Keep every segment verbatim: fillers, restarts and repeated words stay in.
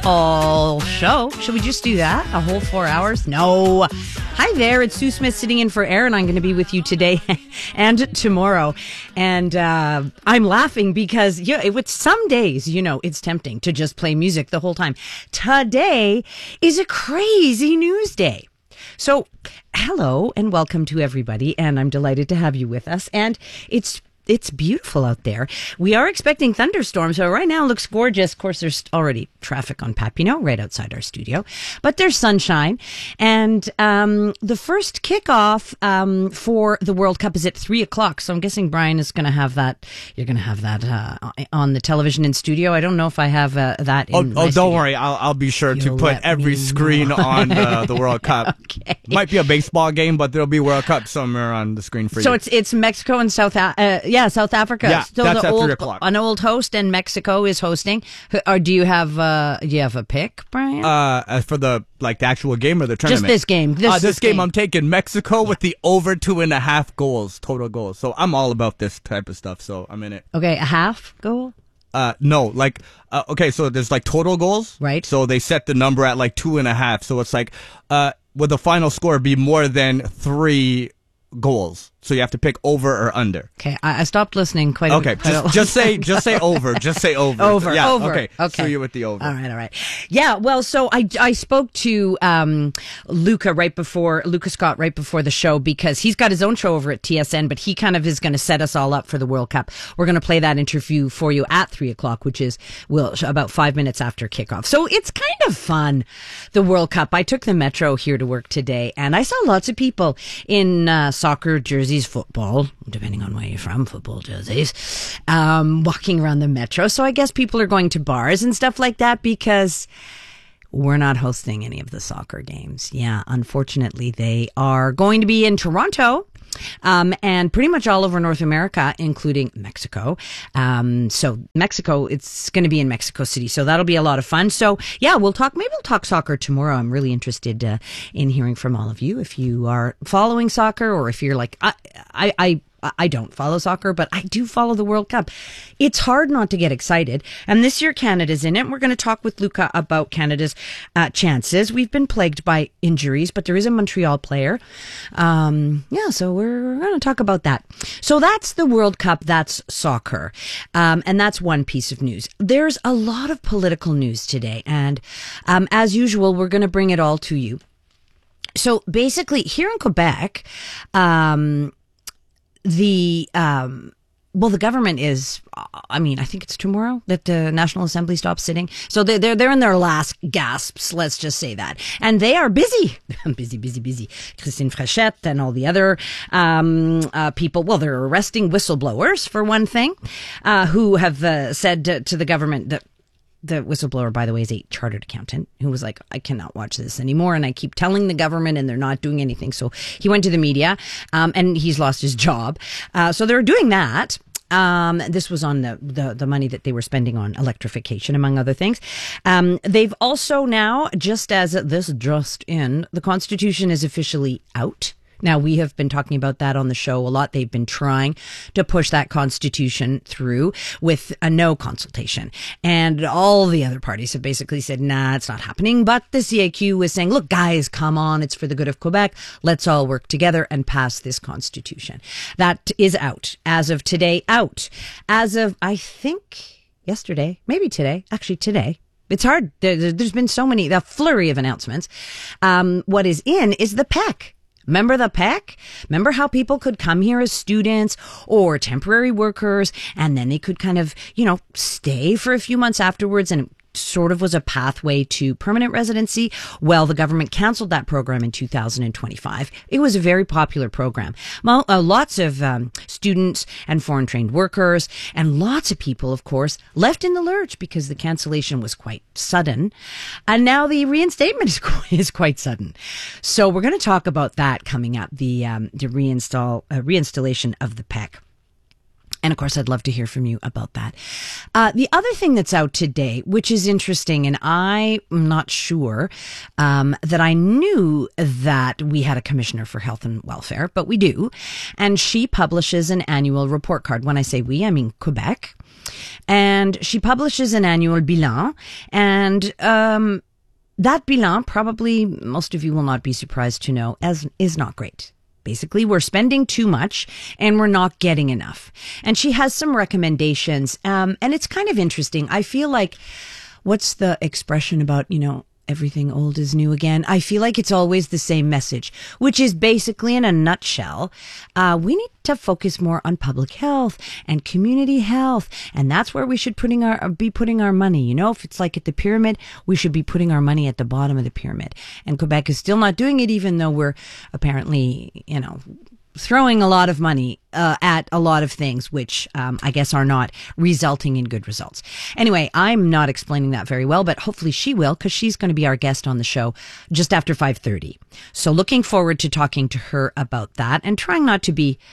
all show. Should we just do that? A whole four hours? No. Hi there. It's Sue Smith sitting in for Aaron. I'm going to be with you today and tomorrow. And uh, I'm laughing because yeah, it, with some days, you know, it's tempting to just play music the whole time. Today is a crazy news day. So hello and welcome to everybody. And I'm delighted to have you with us. And it's It's beautiful out there. We are expecting thunderstorms, so right now it looks gorgeous. Of course, there's already traffic on Papineau right outside our studio, but there's sunshine. And um, the first kickoff um, for the World Cup is at three o'clock. So I'm guessing Brian is going to have that. You're going to have that uh, on the television in studio. I don't know if I have uh, that in Oh, my oh don't studio. worry. I'll, I'll be sure You'll to put let every me screen know. on uh, the World Cup. Okay. Might be a baseball game, but there'll be World Cup somewhere on the screen for So you. it's it's Mexico and South uh, yeah South Africa. Yeah, so that's the at old, three o'clock. An old host and Mexico is hosting. Or do you have uh, do you have a pick, Brian? Uh, as for the like the actual game or the tournament? Just this game. This, uh, this, this game, game, I'm taking Mexico with the over two and a half goals, total goals. So I'm all about this type of stuff. So I'm in it. Okay, a half goal. Uh, no, like, uh, okay, so there's like total goals. Right. So they set the number at like two and a half. So it's like, uh, would the final score be more than three goals? So you have to pick over or under. Okay, I, I stopped listening quite. Okay, a, quite just, a just say just say over. Just say over. Over, yeah, over. Okay, Okay. So you with the over. All right, all right. Yeah, well, so I, I spoke to um, Luca right before, Luca Scott right before the show because he's got his own show over at T S N, but he kind of is going to set us all up for the World Cup. We're going to play that interview for you at three o'clock, which is well about five minutes after kickoff. So it's kind of fun, the World Cup. I took the Metro here to work today, and I saw lots of people in uh, soccer jerseys, football, depending on where you're from, football jerseys, um, walking around the Metro. So I guess people are going to bars and stuff like that because we're not hosting any of the soccer games. Yeah, unfortunately, they are going to be in Toronto. Um, and pretty much all over North America, including Mexico. Um, so Mexico, it's going to be in Mexico City. So that'll be a lot of fun. So yeah, we'll talk, maybe we'll talk soccer tomorrow. I'm really interested uh, in hearing from all of you. If you are following soccer or if you're like, I, I, I I don't follow soccer, but I do follow the World Cup. It's hard not to get excited. And this year, Canada's in it. We're going to talk with Luca about Canada's uh, chances. We've been plagued by injuries, but there is a Montreal player. Um, yeah, so we're going to talk about that. So that's the World Cup. That's soccer. Um, and that's one piece of news. There's a lot of political news today. And um, as usual, we're going to bring it all to you. So basically, here in Quebec, um, The, um, well, the government is, I mean, I think it's tomorrow that the National Assembly stops sitting. So they're, they're, they're in their last gasps, let's just say that. And they are busy, busy, busy, busy. Christine Frechette and all the other, um, uh, people, well, they're arresting whistleblowers for one thing, uh, who have, uh, said to, to the government that, the whistleblower, by the way, is a chartered accountant who was like, I cannot watch this anymore. And I keep telling the government and they're not doing anything. So he went to the media, um, and he's lost his job. Uh, so they're doing that. Um, this was on the, the, the money that they were spending on electrification, among other things. Um, they've also now, just as this just in, the Constitution is officially out. Now, we have been talking about that on the show a lot. They've been trying to push that constitution through with a no consultation. And all the other parties have basically said, nah, it's not happening. But the C A Q was saying, look, guys, come on. It's for the good of Quebec. Let's all work together and pass this constitution. That is out. As of today, out. As of, I think, yesterday, maybe today, actually today. It's hard. There, there's been so many, a flurry of announcements. Um, what is in is the P E C. Remember the P E C? Remember how people could come here as students or temporary workers and then they could kind of, you know, stay for a few months afterwards and it sort of was a pathway to permanent residency. Well, the government canceled that program in two thousand twenty-five. It was a very popular program. Well, uh, lots of um, students and foreign trained workers and lots of people, of course, left in the lurch because the cancellation was quite sudden. And now the reinstatement is, is quite sudden. So we're going to talk about that coming up, the, um, the reinstall, uh, reinstallation of the P E C. And of course, I'd love to hear from you about that. Uh, the other thing that's out today, which is interesting, and I'm not sure um, that I knew that we had a commissioner for health and welfare, but we do. And she publishes an annual report card. When I say we, I mean Quebec. And she publishes an annual bilan. And um, that bilan, probably most of you will not be surprised to know, as is not great. Basically, we're spending too much and we're not getting enough. And she has some recommendations. Um, and it's kind of interesting. I feel like, what's the expression about, you know, everything old is new again? I feel like it's always the same message, which is basically, in a nutshell, uh, we need to focus more on public health and community health. And that's where we should putting our, be putting our money. You know, if it's like at the pyramid, we should be putting our money at the bottom of the pyramid. And Quebec is still not doing it, even though we're apparently, you know, throwing a lot of money uh, at a lot of things, which um, I guess are not resulting in good results. Anyway, I'm not explaining that very well, but hopefully she will, because she's going to be our guest on the show just after five thirty. So looking forward to talking to her about that and trying not to be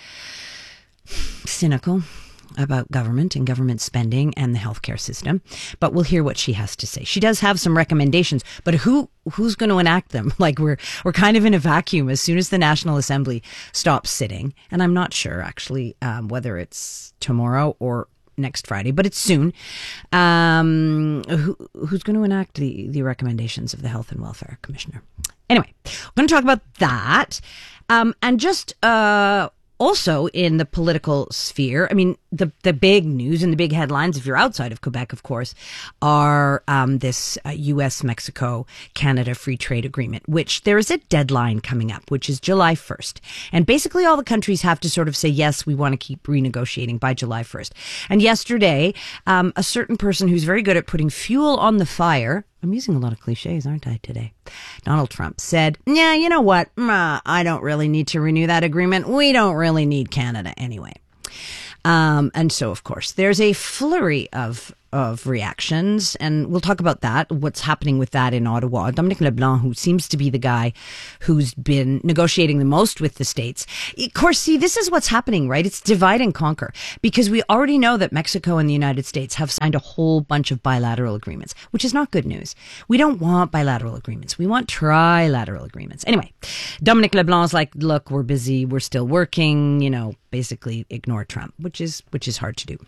cynical about government and government spending and the healthcare system, but we'll hear what she has to say. She does have some recommendations, but who who's going to enact them? Like we're we're kind of in a vacuum as soon as the National Assembly stops sitting, and I'm not sure actually um, whether it's tomorrow or next Friday, but it's soon. Um, who, who's going to enact the the recommendations of the Health and Welfare Commissioner? Anyway, we're going to talk about that, um, and just. Uh, Also, in the political sphere, I mean, the the big news and the big headlines, if you're outside of Quebec, of course, are um, this uh, U S Mexico Canada Free Trade Agreement, which there is a deadline coming up, which is July first. And basically all the countries have to sort of say, yes, we want to keep renegotiating by July first. And yesterday, um, a certain person who's very good at putting fuel on the fire, I'm using a lot of cliches, aren't I, today? Donald Trump said, yeah, you know what? Uh, I don't really need to renew that agreement. We don't really need Canada anyway. Um, and so, of course, there's a flurry of of reactions, and we'll talk about that, what's happening with that in Ottawa. Dominic LeBlanc, who seems to be the guy who's been negotiating the most with the states. Of course, see, this is what's happening, right? It's divide and conquer, because we already know that Mexico and the United States have signed a whole bunch of bilateral agreements, which is not good news. We don't want bilateral agreements. We want trilateral agreements. Anyway, Dominic LeBlanc's like, look, we're busy. We're still working, you know, basically ignore Trump, which is, which is hard to do.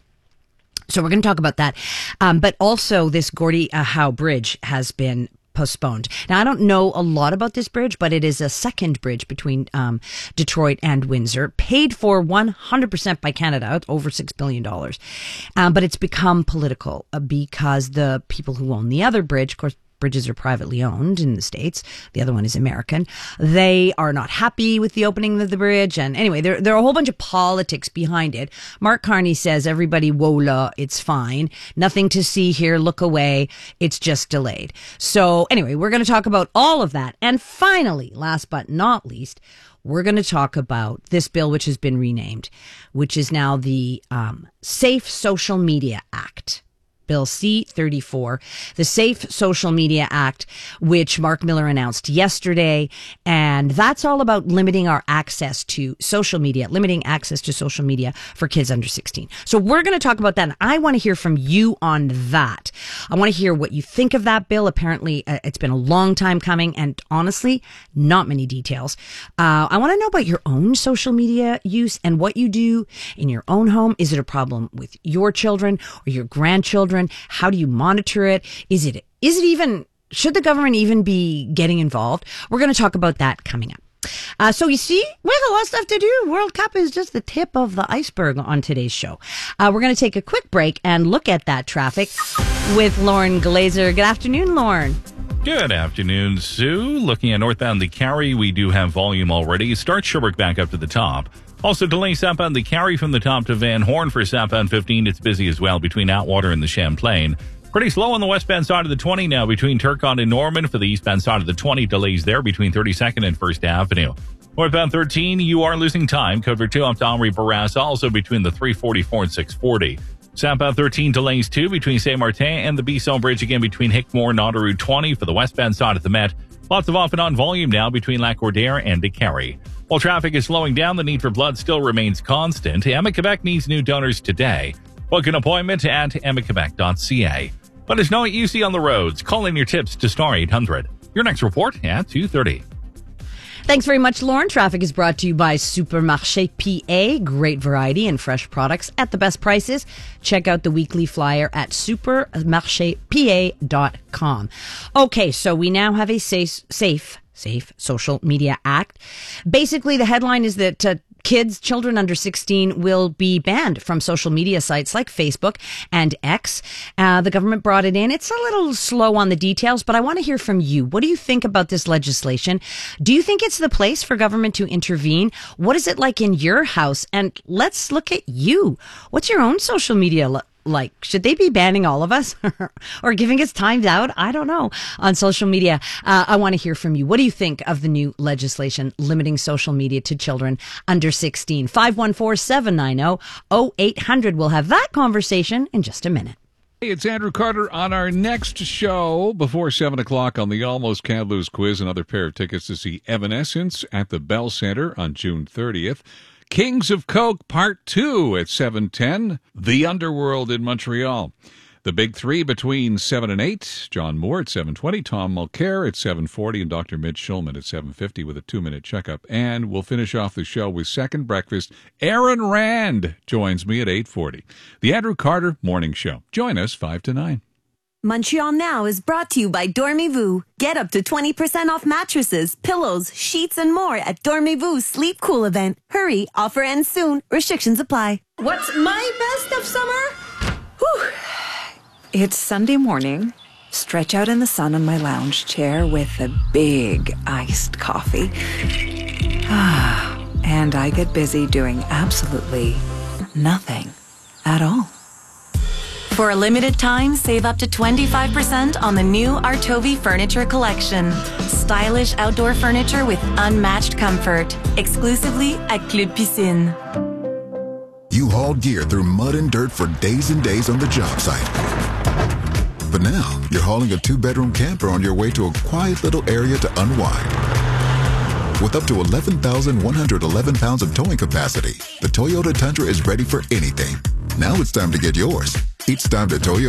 So we're going to talk about that. Um, but also this Gordie uh, Howe Bridge has been postponed. Now, I don't know a lot about this bridge, but it is a second bridge between um, Detroit and Windsor, paid for one hundred percent by Canada. It's over six billion dollars. Um, but it's become political uh, because the people who own the other bridge, of course, bridges are privately owned in the States. The other one is American. They are not happy with the opening of the bridge. And anyway, there, there are a whole bunch of politics behind it. Mark Carney says, everybody, wola, it's fine. Nothing to see here. Look away. It's just delayed. So anyway, we're going to talk about all of that. And finally, last but not least, we're going to talk about this bill, which has been renamed, which is now the um, Safe Social Media Act. Bill C thirty-four, the Safe Social Media Act, which Mark Miller announced yesterday. And that's all about limiting our access to social media, limiting access to social media for kids under sixteen. So we're going to talk about that. And I want to hear from you on that. I want to hear what you think of that bill. Apparently, uh, it's been a long time coming, and honestly, not many details. Uh, I want to know about your own social media use and what you do in your own home. Is it a problem with your children or your grandchildren? How do you monitor it? Is it, is it even, should the government even be getting involved? We're going to talk about that coming up. Uh, so you see, we have a lot of stuff to do. World Cup is just the tip of the iceberg on today's show. Uh, we're going to take a quick break and look at that traffic with Lauren Glazer. Good afternoon, Lauren. Good afternoon, Sue. Looking at northbound the Carry, we do have volume already. Start Sherbrooke back up to the top. Also, delay southbound the Carry from the top to Van Horn for southbound fifteen. It's busy as well between Atwater and the Champlain. Pretty slow on the westbound side of the twenty now between Turcotte and Norman. For the eastbound side of the twenty, delays there between thirty-second and First Avenue. Northbound thirteen, you are losing time. Code for two up to Henri Bourassa, also between the three forty-four and six forty. Southbound thirteen delays too between Saint Martin and the Bisson Bridge, again between Hickmore and Autoroute twenty. For the westbound side of the Met, lots of off and on volume now between Lac-Cordaire and the Carry. While traffic is slowing down, the need for blood still remains constant. Emma Quebec needs new donors today. Book an appointment at emma quebec dot c a. Let us know what you see on the roads. Call in your tips to Star eight hundred. Your next report at two thirty. Thanks very much, Lauren. Traffic is brought to you by Supermarché P A. Great variety and fresh products at the best prices. Check out the weekly flyer at supermarché p a dot com. Okay, so we now have a safe, safe, safe social media act. Basically, the headline is that uh, kids, children under sixteen, will be banned from social media sites like Facebook and X. Uh, the government brought it in. It's a little slow on the details, but I want to hear from you. What do you think about this legislation? Do you think it's the place for government to intervene? What is it like in your house? And let's look at you. What's your own social media li- like? Should they be banning all of us or giving us timed out? I don't know. On social media, uh, I want to hear from you. What do you think of the new legislation limiting social media to children under sixteen? five one four, seven nine zero, zero eight hundred. We'll have that conversation in just a minute. Hey, it's Andrew Carter on our next show before seven o'clock on the Almost Can't Lose quiz. Another pair of tickets to see Evanescence at the Bell Center on June thirtieth. Kings of Coke Part two at seven ten. The Underworld in Montreal. The Big Three between seven and eight. John Moore at seven twenty. Tom Mulcair at seven forty. And Doctor Mitch Schulman at seven fifty with a two-minute checkup. And we'll finish off the show with Second Breakfast. Aaron Rand joins me at eight forty. The Andrew Carter Morning Show. Join us five to nine. Montreal Now is brought to you by Dormez-vous. Get up to twenty percent off mattresses, pillows, sheets, and more at Dormez-vous Sleep Cool event. Hurry, offer ends soon. Restrictions apply. What's my best of summer? Whew. It's Sunday morning. Stretch out in the sun on my lounge chair with a big iced coffee. And I get busy doing absolutely nothing at all. For a limited time, save up to twenty-five percent on the new Artovi Furniture Collection. Stylish outdoor furniture with unmatched comfort. Exclusively at Club Piscine. You hauled gear through mud and dirt for days and days on the job site. But now, you're hauling a two-bedroom camper on your way to a quiet little area to unwind. With up to eleven thousand one hundred eleven pounds of towing capacity, the Toyota Tundra is ready for anything. Now it's time to get yours. It's time to Toyota.